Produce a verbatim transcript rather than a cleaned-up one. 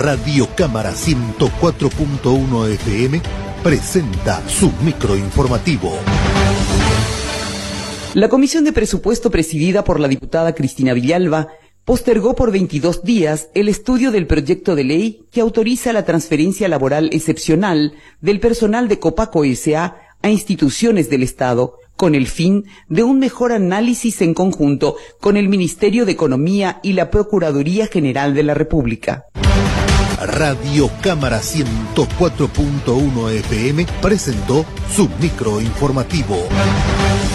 Radio Cámara ciento cuatro punto uno F M presenta su microinformativo. La Comisión de Presupuesto presidida por la diputada Cristina Villalba postergó por veintidós días el estudio del proyecto de ley que autoriza la transferencia laboral excepcional del personal de Copaco S A a instituciones del Estado, con el fin de un mejor análisis en conjunto con el Ministerio de Economía y la Procuraduría General de la República. Radio Cámara ciento cuatro punto uno F M presentó su microinformativo.